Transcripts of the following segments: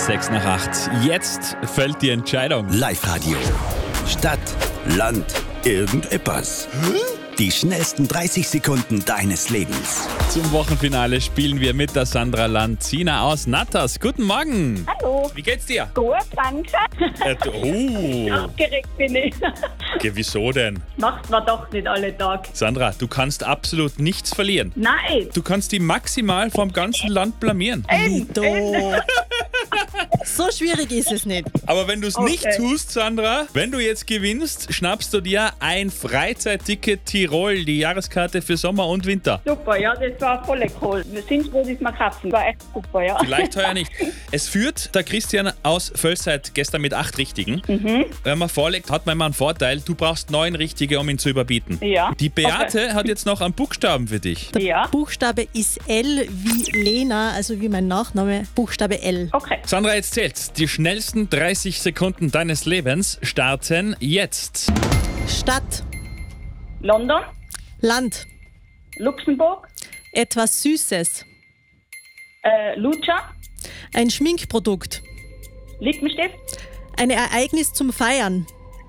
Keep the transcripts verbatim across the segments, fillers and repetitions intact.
Sechs nach acht. Jetzt fällt die Entscheidung. Live-Radio. Stadt, Land, irgendetwas. Die schnellsten dreißig Sekunden deines Lebens. Zum Wochenfinale spielen wir mit der Sandra Lanzina aus Natters. Guten Morgen. Hallo. Wie geht's dir? Gut, danke. Äh, du- oh. Aufgeregt bin ich. Okay, wieso denn? Macht man doch nicht alle Tage. Sandra, du kannst absolut nichts verlieren. Nein. Du kannst die maximal vom ganzen Land blamieren. Lido. So schwierig ist es nicht. Aber wenn du es Okay. nicht tust, Sandra, wenn du jetzt gewinnst, schnappst du dir ein Freizeitticket Tirol, die Jahreskarte für Sommer und Winter. Super, ja, das war voll cool. Wir sind froh, dass wir kaufen. War echt super, ja. Vielleicht heuer nicht. Es führt der Christian aus Völsheit gestern mit acht Richtigen. Mhm. Wenn man vorlegt, hat man immer einen Vorteil. Du brauchst neun Richtige, um ihn zu überbieten. Ja. Die Beate hat jetzt noch einen Buchstaben für dich. Ja. Buchstabe ist L wie Lena, also wie mein Nachname. Buchstabe L. Okay. Sandra, jetzt zählt's. Die schnellsten dreißig Sekunden deines Lebens starten jetzt. Stadt, London, Land, Luxemburg, etwas Süßes, äh, Lucha, ein Schminkprodukt, Lippenstift, ein Ereignis zum Feiern,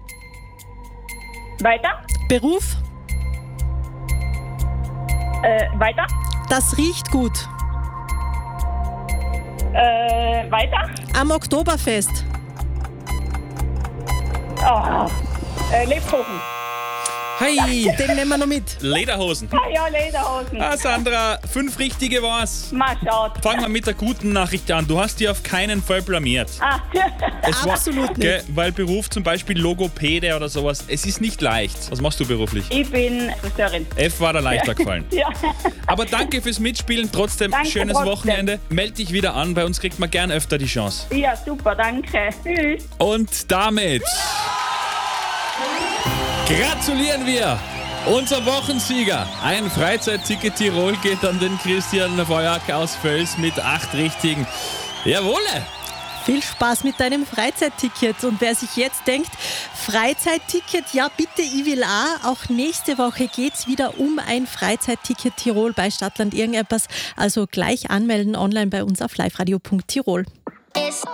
weiter, Beruf, äh, weiter, das riecht gut, äh, weiter, am Oktoberfest, oh, äh, Lebkuchen. Hey, den nehmen wir noch mit. Lederhosen. Ah ja, Lederhosen. Ah, Sandra, fünf Richtige war's. Mal schaut. Fangen wir mit der guten Nachricht an. Du hast dich auf keinen Fall blamiert. Ah, Es Absolut nicht. Gell, weil Beruf zum Beispiel Logopäde oder sowas, es ist nicht leicht. Was machst du beruflich? ich bin Friseurin. F war da leichter gefallen. Ja. Aber danke fürs Mitspielen. Trotzdem, Danke schönes trotzdem. Wochenende. Meld dich wieder an. Bei uns kriegt man gern öfter die Chance. Ja, super, danke. Tschüss. Und damit gratulieren wir! Unser Wochensieger. Ein Freizeitticket Tirol geht an den Christian Feuerk aus Völs mit acht Richtigen. Jawohl! Viel Spaß mit deinem Freizeitticket. Und wer sich jetzt denkt, Freizeitticket, ja bitte, ich will auch. Auch nächste Woche geht's wieder um ein Freizeitticket Tirol bei Stadtland irgendetwas. Also gleich anmelden online bei uns auf liveradio punkt tirol.